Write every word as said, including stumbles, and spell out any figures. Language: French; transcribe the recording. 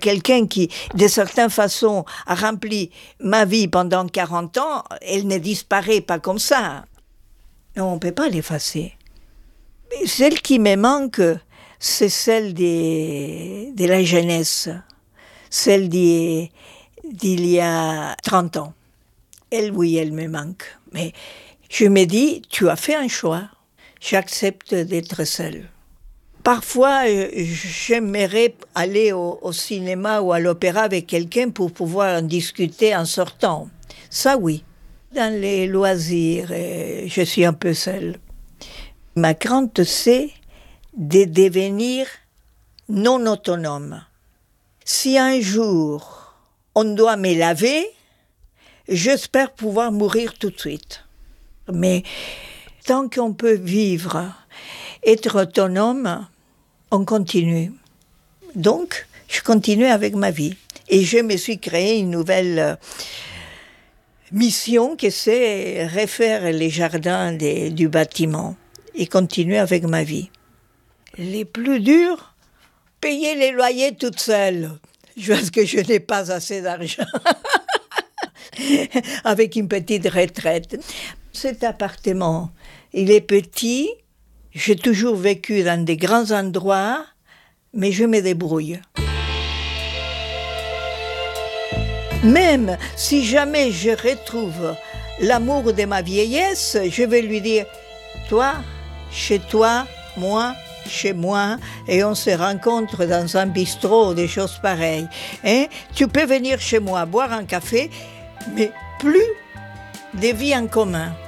quelqu'un qui, de certaines façons, a rempli ma vie pendant quarante ans, elle ne disparaît pas comme ça. Non, on ne peut pas l'effacer. Mais celle qui me manque, c'est celle des, de la jeunesse, celle d'il, d'il y a trente ans. Elle, oui, elle me manque. Mais je me dis, tu as fait un choix. J'accepte d'être seule. Parfois, j'aimerais aller au, au cinéma ou à l'opéra avec quelqu'un pour pouvoir en discuter en sortant. Ça, oui. Dans les loisirs, je suis un peu seule. Ma crainte, c'est de devenir non autonome. Si un jour, on doit me laver, j'espère pouvoir mourir tout de suite. Mais tant qu'on peut vivre, être autonome, on continue. Donc, je continue avec ma vie. Et je me suis créé une nouvelle mission que c'est refaire les jardins des, du bâtiment et continuer avec ma vie. Les plus durs, payer les loyers toute seule, parce que je n'ai pas assez d'argent. Avec une petite retraite. Cet appartement, il est petit. J'ai toujours vécu dans des grands endroits, mais je me débrouille. Même si jamais je retrouve l'amour de ma vieillesse, je vais lui dire, toi, chez toi, moi, chez moi, et on se rencontre dans un bistrot, des choses pareilles. Hein? Tu peux venir chez moi boire un café, mais plus de vie en commun.